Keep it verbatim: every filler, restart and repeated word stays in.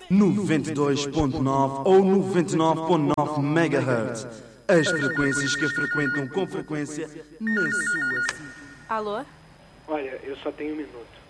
noventa e dois ponto nove ou noventa e nove ponto nove megahertz. As frequências que frequentam com frequência na sua cidade. Alô? Olha, eu só tenho um minuto.